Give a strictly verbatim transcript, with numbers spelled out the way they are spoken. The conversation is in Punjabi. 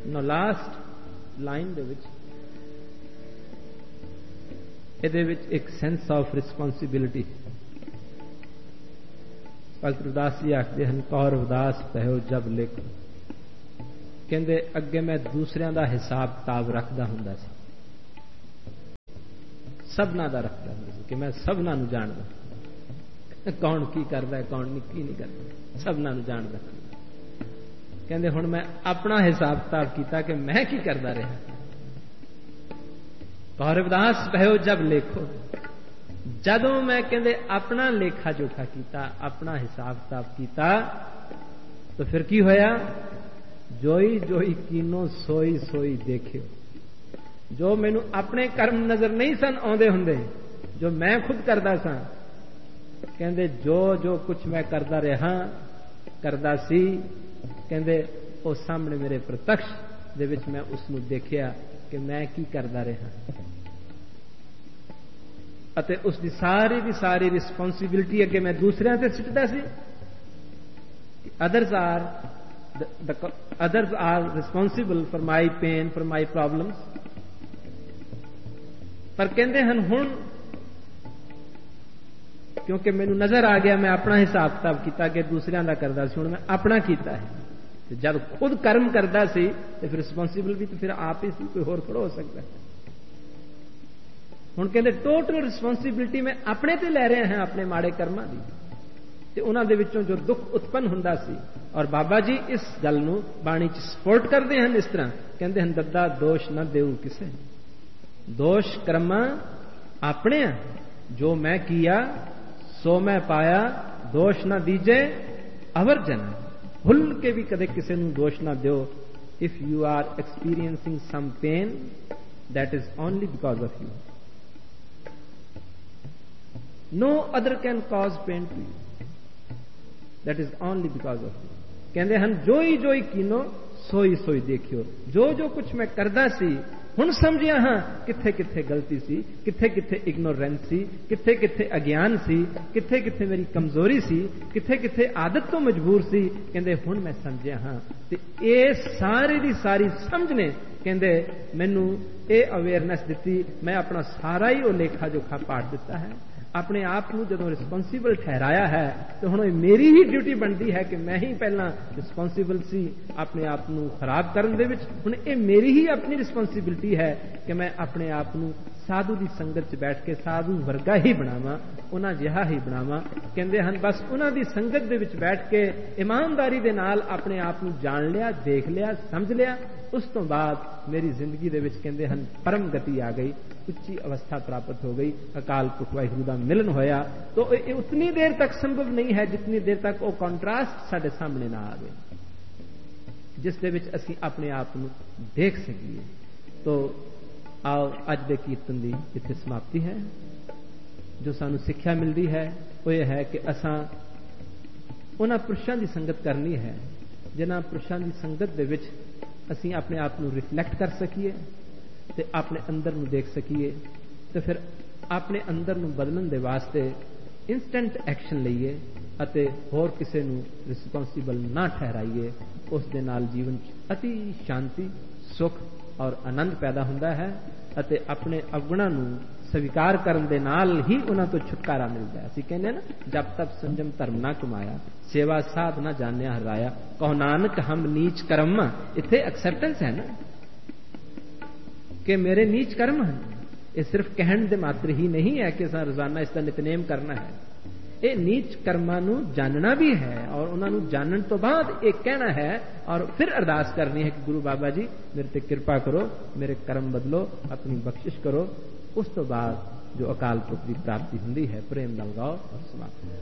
नो लास्ट लाइन दे विच ਇਹਦੇ ਵਿੱਚ ਇੱਕ sense of responsibility. Bhagat Ravidas ji ਆਖਦੇ ਹਨ, ਕੌਰ ਉਦਾਸ ਪਹਿਓ ਜਬ ਲਿਖ, ਕਹਿੰਦੇ ਅੱਗੇ ਮੈਂ ਦੂਸਰਿਆਂ ਦਾ ਹਿਸਾਬ ਕਿਤਾਬ ਰੱਖਦਾ ਹੁੰਦਾ ਸੀ, ਸਭਨਾਂ ਦਾ ਰੱਖਦਾ ਹੁੰਦਾ ਸੀ ਕਿ ਮੈਂ ਸਭਨਾਂ ਨੂੰ ਜਾਣਦਾ, ਕੌਣ ਕੀ ਕਰਦਾ ਕੌਣ ਕੀ ਨਹੀਂ ਕਰਦਾ, ਸਭਨਾਂ ਨੂੰ ਜਾਣਦਾ। ਕਹਿੰਦੇ ਹੁਣ ਮੈਂ ਆਪਣਾ ਹਿਸਾਬ ਕਿਤਾਬ ਕੀਤਾ ਕਿ ਮੈਂ ਕੀ ਕਰਦਾ ਰਿਹਾ। ਕੌਰ ਰਵਿਦਾਸ ਪਹਿਓ ਜਬ ਲੇਖੋ, ਜਦੋਂ ਮੈਂ ਕਹਿੰਦੇ ਆਪਣਾ ਲੇਖਾ ਜੋਖਾ ਕੀਤਾ, ਆਪਣਾ ਹਿਸਾਬ ਕਿਤਾਬ ਕੀਤਾ, ਤਾਂ ਫਿਰ ਕੀ ਹੋਇਆ? ਜੋਈ ਜੋਈ ਕੀਨੋ ਸੋਈ ਸੋਈ ਦੇਖਿਓ। ਜੋ ਮੈਨੂੰ ਆਪਣੇ ਕਰਮ ਨਜ਼ਰ ਨਹੀਂ ਸਨ ਆਉਂਦੇ ਹੁੰਦੇ, ਜੋ ਮੈਂ ਖੁਦ ਕਰਦਾ ਸਾਂ, ਕਹਿੰਦੇ ਜੋ ਜੋ ਕੁਛ ਮੈਂ ਕਰਦਾ ਰਿਹਾ ਕਰਦਾ ਸੀ, ਕਹਿੰਦੇ ਉਹ ਸਾਹਮਣੇ ਮੇਰੇ ਪ੍ਰਤੱਖ ਦੇ ਵਿੱਚ ਮੈਂ ਉਸ ਨੂੰ ਦੇਖਿਆ ਕਿ ਮੈਂ ਕੀ ਕਰਦਾ ਰਿਹਾ, ਅਤੇ ਉਸ ਦੀ ਸਾਰੀ ਦੀ ਸਾਰੀ ਰਿਸਪੌਂਸਿਬਿਲਿਟੀ ਅੱਗੇ ਮੈਂ ਦੂਸਰਿਆਂ ਤੇ ਸਿੱਟਦਾ ਸੀ। Others R others R responsible for my pain, for my problems. ਪਰ ਕਹਿੰਦੇ ਹਨ ਹੁਣ ਕਿਉਂਕਿ ਮੈਨੂੰ ਨਜ਼ਰ ਆ ਗਿਆ, ਮੈਂ ਆਪਣਾ ਹਿਸਾਬ ਕਿਤਾਬ ਕੀਤਾ ਕਿ ਦੂਸਰਿਆਂ ਦਾ ਕਰਦਾ ਸੀ, ਹੁਣ ਮੈਂ ਆਪਣਾ ਕੀਤਾ ਹੈ। ਤੇ ਜਦ ਖੁਦ ਕਰਮ ਕਰਦਾ ਸੀ ਤੇ ਫਿਰ ਰਿਸਪੌਂਸਿਬਲ ਵੀ ਤਾਂ ਫਿਰ ਆਪ ਹੀ ਸੀ, ਕੋਈ ਹੋਰ ਥੋੜਾ ਹੋ ਸਕਦਾ। ਹੁਣ ਕਹਿੰਦੇ ਟੋਟਲ ਰਿਸਪੌਂਸਿਬਿਲਿਟੀ ਮੈਂ ਆਪਣੇ ਤੇ ਲੈ ਰਿਹਾ ਹਾਂ, ਆਪਣੇ ਮਾੜੇ ਕਰਮਾਂ ਦੀ, ਤੇ ਉਹਨਾਂ ਦੇ ਵਿੱਚੋਂ ਜੋ ਦੁੱਖ ਉਤਪੰਨ ਹੁੰਦਾ ਸੀ। ਔਰ ਬਾਬਾ ਜੀ ਇਸ ਗੱਲ ਨੂੰ ਬਾਣੀ 'ਚ ਸਪੋਰਟ ਕਰਦੇ ਹਨ ਇਸ ਤਰ੍ਹਾਂ, ਕਹਿੰਦੇ ਹਨ ਦੱਦਾ ਦੋਸ਼ ਨਾ ਦੇਉ ਕਿਸੇ, ਦੋਸ਼ ਕਰਮਾਂ ਆਪਣੇ, ਜੋ ਮੈਂ ਕੀਆ ਸੋ ਮੈਂ ਪਾਇਆ, ਦੋਸ਼ ਨਾ ਦੀਜੇ ਅਵਰ ਜਨ। ਭੁੱਲ ਕੇ ਵੀ ਕਦੇ ਕਿਸੇ ਨੂੰ ਦੋਸ਼ ਨਾ ਦਿਓ। If you are experiencing sum pain, that is only because of you. No other can cause pain to you. That is only because of you. ਕਹਿੰਦੇ ਹਨ ਜੋਈ ਜੋਈ ਕੀਨੋ ਸੋਈ ਸੋਈ ਦੇਖਿਓ। ਜੋ ਜੋ ਕੁਛ ਮੈਂ ਕਰਦਾ ਸੀ, ਹੁਣ ਸਮਝਿਆ ਹਾਂ ਕਿੱਥੇ ਕਿੱਥੇ ਗਲਤੀ ਸੀ, ਕਿੱਥੇ ਕਿੱਥੇ ਇਗਨੋਰੈਂਸ ਸੀ, ਕਿੱਥੇ ਕਿੱਥੇ ਅਗਿਆਨ ਸੀ, ਕਿੱਥੇ ਕਿੱਥੇ ਮੇਰੀ ਕਮਜ਼ੋਰੀ ਸੀ, ਕਿੱਥੇ ਕਿੱਥੇ ਆਦਤ ਤੋਂ ਮਜਬੂਰ ਸੀ। ਕਹਿੰਦੇ ਹੁਣ ਮੈਂ ਸਮਝਿਆ ਹਾਂ। ਤੇ ਇਹ ਸਾਰੀ ਦੀ ਸਾਰੀ ਸਮਝ ਨੇ ਕਹਿੰਦੇ ਮੈਨੂੰ ਇਹ ਅਵੇਅਰਨੈਸ ਦਿੱਤੀ, ਮੈਂ ਆਪਣਾ ਸਾਰਾ ਹੀ ਉਹ ਲੇਖਾ ਜੋਖਾ ਪਾੜ ਦਿੱਤਾ ਹੈ। ਆਪਣੇ ਆਪ ਨੂੰ ਜਦੋਂ ਰਿਸਪੌਂਸਿਬਲ ਠਹਿਰਾਇਆ ਹੈ ਤੇ ਹੁਣ ਇਹ ਮੇਰੀ ਹੀ ਡਿਊਟੀ ਬਣਦੀ ਹੈ ਕਿ ਮੈਂ ਹੀ ਪਹਿਲਾਂ ਰਿਸਪੌਂਸਿਬਲ ਸੀ ਆਪਣੇ ਆਪ ਨੂੰ ਖਰਾਬ ਕਰਨ ਦੇ ਵਿੱਚ। ਹੁਣ ਇਹ ਮੇਰੀ ਹੀ ਆਪਣੀ ਰਿਸਪੌਂਸਿਬਿਲਿਟੀ ਹੈ ਕਿ ਮੈਂ ਆਪਣੇ ਆਪ ਨੂੰ ਸਾਧੂ ਦੀ ਸੰਗਤ 'ਚ ਬੈਠ ਕੇ ਸਾਧੂ ਵਰਗਾ ਹੀ ਬਣਾਵਾਂ, ਉਹਨਾਂ ਜਿਹਾ ਹੀ ਬਣਾਵਾਂ। ਕਹਿੰਦੇ ਹਨ ਬਸ ਉਹਨਾਂ ਦੀ ਸੰਗਤ ਦੇ ਵਿੱਚ ਬੈਠ ਕੇ ਇਮਾਨਦਾਰੀ ਦੇ ਨਾਲ ਆਪਣੇ ਆਪ ਨੂੰ ਜਾਣ ਲਿਆ, ਦੇਖ ਲਿਆ, ਸਮਝ ਲਿਆ। ਉਸ ਤੋਂ ਬਾਅਦ ਮੇਰੀ ਜ਼ਿੰਦਗੀ ਦੇ ਵਿੱਚ ਕਹਿੰਦੇ ਹਨ ਪਰਮ ਗਤੀ ਆ ਗਈ, ਉੱਚੀ ਅਵਸਥਾ ਪ੍ਰਾਪਤ ਹੋ ਗਈ, ਅਕਾਲ ਪੁਰਖ ਵਾਹਿਗੁਰੂ ਦਾ ਮਿਲਨ ਹੋਇਆ। ਤਾਂ ਇਹ ਉਤਨੀ ਦੇਰ ਤੱਕ ਸੰਭਵ ਨਹੀਂ ਹੈ ਜਿਤਨੀ ਦੇਰ ਤੱਕ ਉਹ ਕੰਟਰਾਸਟ ਸਾਡੇ ਸਾਹਮਣੇ ਨਾ ਆਵੇ, ਜਿਸ ਦੇ ਵਿੱਚ ਅਸੀਂ ਆਪਣੇ ਆਪ ਨੂੰ ਦੇਖ ਸਕੀਏ। ਤਾਂ ਆਓ ਅੱਜ ਦੇ ਕੀਰਤਨ ਦੀ ਇੱਥੇ ਸਮਾਪਤੀ ਹੈ। ਜੋ ਸਾਨੂੰ ਸਿੱਖਿਆ ਮਿਲਦੀ ਹੈ ਉਹ ਇਹ ਹੈ ਕਿ ਅਸਾਂ ਉਹਨਾਂ ਪੁਰਸ਼ਾਂ ਦੀ ਸੰਗਤ ਕਰਨੀ ਹੈ ਜਿਨ੍ਹਾਂ ਪੁਰਸ਼ਾਂ ਦੀ ਸੰਗਤ ਦੇ ਵਿੱਚ ਅਸੀਂ ਆਪਣੇ ਆਪ ਨੂੰ ਰਿਫਲੈਕਟ ਕਰ ਸਕੀਏ ਤੇ ਆਪਣੇ ਅੰਦਰ ਨੂੰ ਦੇਖ ਸਕੀਏ, ਤੇ ਫਿਰ ਆਪਣੇ ਅੰਦਰ ਨੂੰ ਬਦਲਣ ਦੇ ਵਾਸਤੇ ਇੰਸਟੈਂਟ ਐਕਸ਼ਨ ਲਈਏ ਅਤੇ ਹੋਰ ਕਿਸੇ ਨੂੰ ਰਿਸਪੌਂਸਿਬਲ ਨਾ ਠਹਿਰਾਈਏ। ਉਸ ਦੇ ਨਾਲ ਜੀਵਨ 'ਚ ਅਤੀ ਸ਼ਾਂਤੀ, ਸੁਖ ਔਰ ਆਨੰਦ ਪੈਦਾ ਹੁੰਦਾ ਹੈ ਅਤੇ ਆਪਣੇ ਅਵਗੁਣਾਂ ਨੂੰ ਸਵੀਕਾਰ ਕਰਨ ਦੇ ਨਾਲ ਹੀ ਉਹਨਾਂ ਤੋਂ ਛੁਟਕਾਰਾ ਮਿਲਦਾ ਹੈ। ਅਸੀਂ ਕਹਿੰਦੇ ਨਾ, ਜਬ ਤੱਕ ਸੰਜਮ ਧਰਮ ਨਾ ਕਮਾਇਆ, ਸੇਵਾ ਸਾਧ ਨਾ ਜਾਣਿਆ ਹਰਾਇਆ, ਕਹੋ ਨਾਨਕ ਹਮ ਨੀਚ ਕਰਮ। ਇੱਥੇ ਐਕਸੈਪਟੈਂਸ ਹੈ ਨਾ ਕਿ ਮੇਰੇ ਨੀਚ ਕਰਮ ਹਨ। ਇਹ ਸਿਰਫ ਕਹਿਣ ਦੇ ਮਾਤਰ ਹੀ ਨਹੀਂ ਹੈ ਕਿ ਅਸਾਂ ਰੋਜ਼ਾਨਾ ਇਸ ਦਾ ਨਿਤਨੇਮ ਕਰਨਾ ਹੈ। ਇਹ ਨੀਚ ਕਰਮਾਂ ਨੂੰ ਜਾਣਨਾ ਵੀ ਹੈ ਔਰ ਉਹਨਾਂ ਨੂੰ ਜਾਣਨ ਤੋਂ ਬਾਅਦ ਇਹ ਕਹਿਣਾ ਹੈ ਔਰ ਫਿਰ ਅਰਦਾਸ ਕਰਨੀ ਹੈ ਕਿ ਗੁਰੂ ਬਾਬਾ ਜੀ ਮੇਰੇ ਤੇ ਕਿਰਪਾ ਕਰੋ, ਮੇਰੇ ਕਰਮ ਬਦਲੋ, ਆਪਣੀ ਬਖਸ਼ਿਸ਼ ਕਰੋ। ਉਸ ਤੋਂ ਬਾਅਦ ਜੋ ਅਕਾਲ ਪੁਰਖ ਦੀ ਪ੍ਰਾਪਤੀ ਹੁੰਦੀ ਹੈ, ਪ੍ਰੇਮ ਨਾਲ ਗਾਓ ਔਰ ਸਮਾਪਤ।